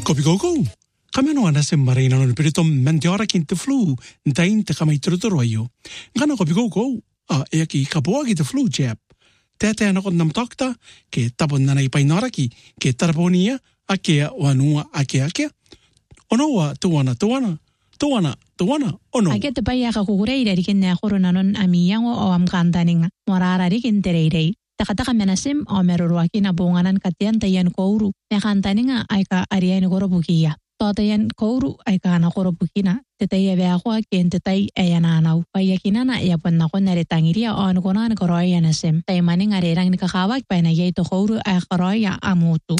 Kopikoko. Kameno ana se marina no perito mantiora kinte flu, ntain te kamai trotoroyo. Ngana kopikoko, e aki kapoa ki te flu jab. Tete ana kon nam takta, ke tapon nana i painaraki, ke taraponia, akea wanua akea. Onoa tuana, ono. Ake te pai aka kukureira rikin nea koronanon amiyango o amkantaninga, morara rikin tereirei. Takataka menasim o meruruaki na bunganan katian tayan kouru, mekantaninga aika ariaini korobukia. Totayan kouru aika na korobukina, tetaya beakwa kien tetay ayananaw. Payakinana yapon na kon naritangiria o anukonan koroya nasim. Taymaning arirang nikakawak pa na yaito kouru ay koroya amutu.